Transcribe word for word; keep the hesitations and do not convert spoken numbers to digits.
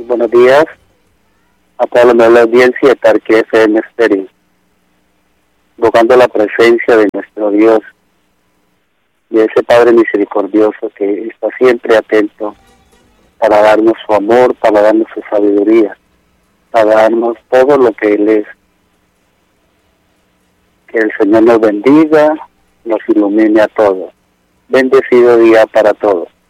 Buenos días a toda la audiencia de Tarque F M Stereo, invocando la presencia de nuestro Dios, de ese Padre misericordioso que está siempre atento para darnos su amor, para darnos su sabiduría, para darnos todo lo que Él es. Que el Señor nos bendiga, nos ilumine a todos. Bendecido día para todos.